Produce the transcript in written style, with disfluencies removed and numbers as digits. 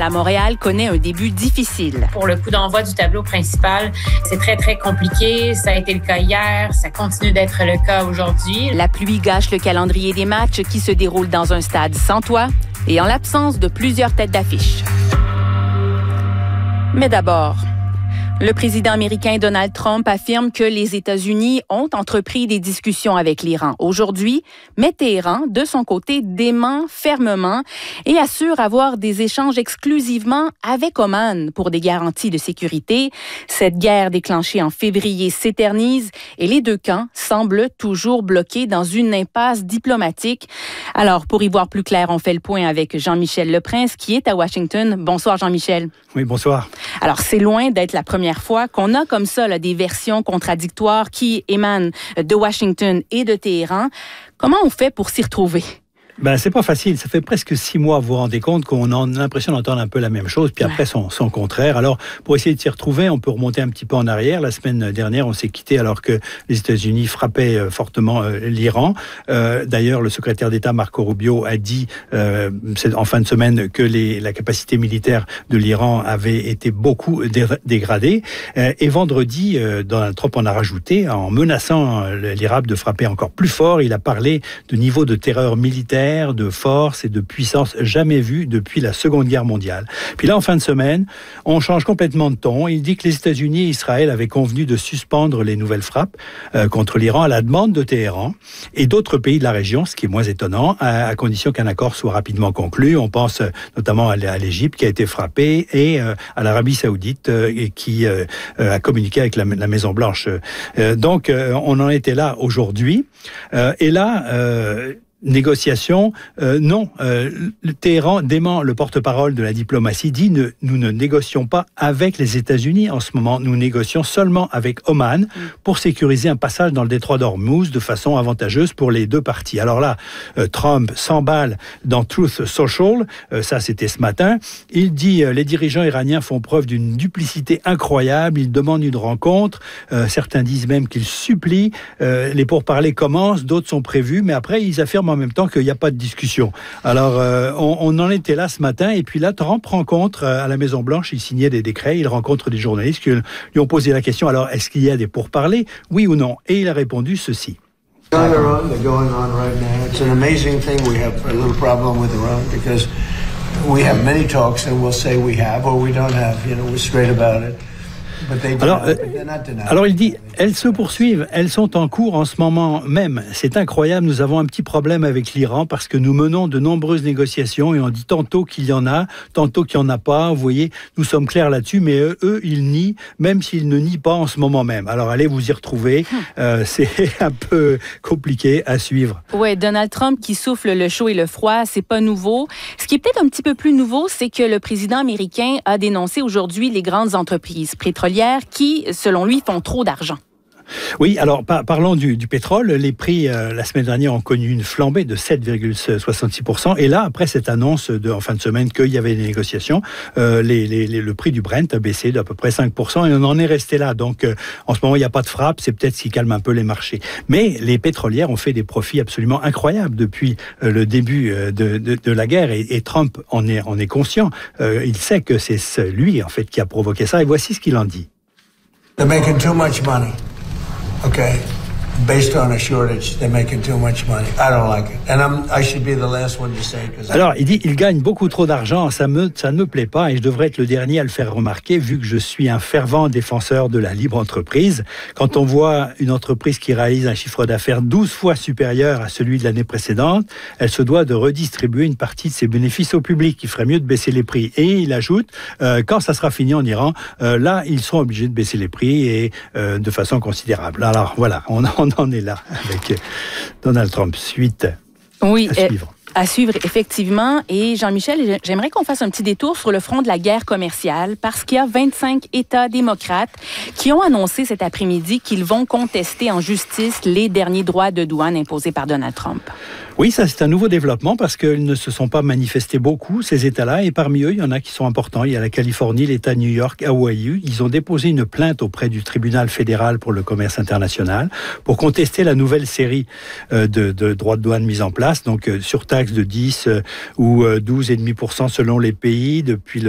à Montréal connaît un début difficile. Pour le coup d'envoi du tableau principal, c'est très, très compliqué. Ça a été le cas hier, ça continue d'être le cas aujourd'hui. La pluie gâche le calendrier des matchs qui se déroulent dans un stade sans toit et en l'absence de plusieurs têtes d'affiche. Mais d'abord, le président américain Donald Trump affirme que les États-Unis ont entrepris des discussions avec l'Iran aujourd'hui, mais Téhéran, de son côté, dément fermement et assure avoir des échanges exclusivement avec Oman pour des garanties de sécurité. Cette guerre déclenchée en février s'éternise et les deux camps semblent toujours bloqués dans une impasse diplomatique. Alors, pour y voir plus clair, on fait le point avec Jean-Michel Leprince qui est à Washington. Bonsoir Jean-Michel. Oui, bonsoir. Alors, c'est loin d'être la première fois qu'on a comme ça là, des versions contradictoires qui émanent de Washington et de Téhéran. Comment on fait pour s'y retrouver? C'est pas facile. Ça fait presque 6 mois, vous vous rendez compte qu'on a l'impression d'entendre un peu la même chose, puis après son contraire. Alors, pour essayer de s'y retrouver, on peut remonter un petit peu en arrière. La semaine dernière, on s'est quitté alors que les États-Unis frappaient fortement l'Iran. D'ailleurs, le secrétaire d'État Marco Rubio a dit en fin de semaine que la capacité militaire de l'Iran avait été beaucoup dégradée. Et vendredi, Donald Trump en a rajouté en menaçant l'Irak de frapper encore plus fort. Il a parlé de niveau de terreur militaire, de force et de puissance jamais vue depuis la Seconde Guerre mondiale. Puis là, en fin de semaine, on change complètement de ton. Il dit que les États-Unis et Israël avaient convenu de suspendre les nouvelles frappes contre l'Iran à la demande de Téhéran et d'autres pays de la région, ce qui est moins étonnant, à condition qu'un accord soit rapidement conclu. On pense notamment à l'Égypte qui a été frappée et à l'Arabie Saoudite qui a communiqué avec la Maison-Blanche. Donc, on en était là aujourd'hui. Et là... Négociation, non. Le Téhéran dément le porte-parole de la diplomatie, dit nous ne négocions pas avec les États-Unis en ce moment, nous négocions seulement avec Oman pour sécuriser un passage dans le détroit d'Ormuz de façon avantageuse pour les deux parties. Alors là, Trump s'emballe dans Truth Social, ça c'était ce matin, il dit les dirigeants iraniens font preuve d'une duplicité incroyable, ils demandent une rencontre, certains disent même qu'ils supplient, les pourparlers commencent, d'autres sont prévus, mais après ils affirment en même temps qu'il n'y a pas de discussion. Alors, on en était là ce matin, et puis là, Trump rencontre à la Maison-Blanche, il signait des décrets, il rencontre des journalistes qui lui ont posé la question, alors, est-ce qu'il y a des pourparlers? Oui ou non? Et il a répondu ceci. They're going on right now. It's an amazing thing. We have a little problem with Iran because we have many talks and we'll say we have or we don't have. We're straight about it. Alors il dit, elles se poursuivent, elles sont en cours en ce moment même. C'est incroyable, nous avons un petit problème avec l'Iran parce que nous menons de nombreuses négociations et on dit tantôt qu'il y en a, tantôt qu'il n'y en a pas. Vous voyez, nous sommes clairs là-dessus, mais eux, ils nient, même s'ils ne nient pas en ce moment même. Alors allez vous y retrouver, c'est un peu compliqué à suivre. Oui, Donald Trump qui souffle le chaud et le froid, c'est pas nouveau. Ce qui est peut-être un petit peu plus nouveau, c'est que le président américain a dénoncé aujourd'hui les grandes entreprises pétrolières qui, selon lui, font trop d'argent. Oui, alors parlons du pétrole. Les prix, la semaine dernière, ont connu une flambée de 7,66%. Et là, après cette annonce en fin de semaine qu'il y avait des négociations, le prix du Brent a baissé d'à peu près 5%. Et on en est resté là. Donc, en ce moment, il n'y a pas de frappe. C'est peut-être ce qui calme un peu les marchés. Mais les pétrolières ont fait des profits absolument incroyables depuis le début de la guerre. Et Trump en est conscient. Il sait que c'est lui, en fait, qui a provoqué ça. Et voici ce qu'il en dit. They're making too much money. Okay, based on a shortage, they're making too much money. I don't like it, and I should be the last one to say. Alors, il dit, il gagne beaucoup trop d'argent, ça ne me plaît pas, et je devrais être le dernier à le faire remarquer, vu que je suis un fervent défenseur de la libre entreprise. Quand on voit une entreprise qui réalise un chiffre d'affaires 12 fois supérieur à celui de l'année précédente, elle se doit de redistribuer une partie de ses bénéfices au public. Il ferait mieux de baisser les prix. Et il ajoute, quand ça sera fini en Iran, là, ils seront obligés de baisser les prix et de façon considérable. Alors voilà, on en est là avec Donald Trump. Suite à suivre. À suivre, effectivement. Et Jean-Michel, j'aimerais qu'on fasse un petit détour sur le front de la guerre commerciale parce qu'il y a 25 États démocrates qui ont annoncé cet après-midi qu'ils vont contester en justice les derniers droits de douane imposés par Donald Trump. Oui, ça c'est un nouveau développement parce qu'ils ne se sont pas manifestés beaucoup, ces États-là, et parmi eux, il y en a qui sont importants. Il y a la Californie, l'État de New York, Hawaï. Ils ont déposé une plainte auprès du tribunal fédéral pour le commerce international pour contester la nouvelle série de droits de douane mis en place, donc surtaxe de 10 ou 12,5% selon les pays depuis